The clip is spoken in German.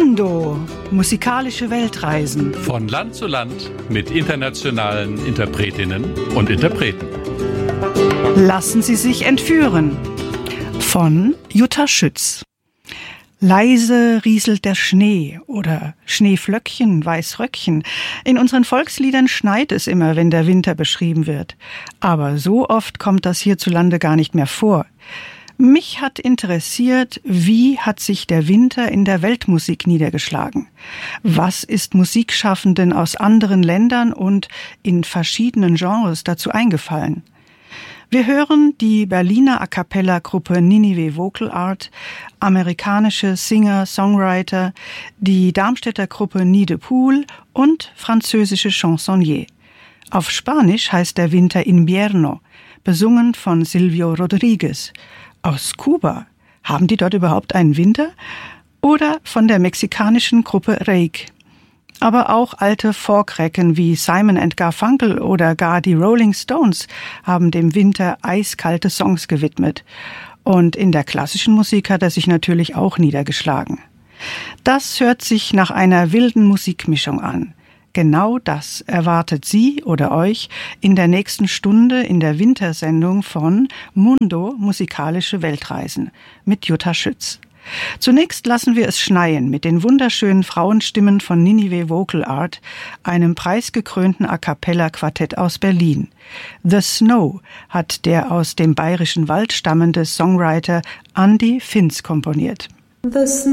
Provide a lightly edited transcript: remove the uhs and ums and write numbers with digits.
Mundo, musikalische Weltreisen. Von Land zu Land mit internationalen Interpretinnen und Interpreten. Lassen Sie sich entführen. Von Jutta Schütz. Leise rieselt der Schnee oder Schneeflöckchen, Weißröckchen. In unseren Volksliedern schneit es immer, wenn der Winter beschrieben wird. Aber so oft kommt das hierzulande gar nicht mehr vor. Mich hat interessiert, wie hat sich der Winter in der Weltmusik niedergeschlagen? Was ist Musikschaffenden aus anderen Ländern und in verschiedenen Genres dazu eingefallen? Wir hören die Berliner A-cappella-Gruppe Ninive Vocal Art, amerikanische Singer, Songwriter, die Darmstädter Gruppe Nid de Pool und französische Chansonniers. Auf Spanisch heißt der Winter Invierno, besungen von Silvio Rodriguez. Aus Kuba. Haben die dort überhaupt einen Winter? Oder von der mexikanischen Gruppe Reik. Aber auch alte Folkrecken wie Simon & Garfunkel oder gar die Rolling Stones haben dem Winter eiskalte Songs gewidmet. Und in der klassischen Musik hat er sich natürlich auch niedergeschlagen. Das hört sich nach einer wilden Musikmischung an. Genau das erwartet Sie oder euch in der nächsten Stunde in der Wintersendung von Mundo, musikalische Weltreisen mit Jutta Schütz. Zunächst lassen wir es schneien mit den wunderschönen Frauenstimmen von Ninive Vocal Art, einem preisgekrönten A-cappella-Quartett aus Berlin. The Snow hat der aus dem Bayerischen Wald stammende Songwriter Andy Finz komponiert. The snow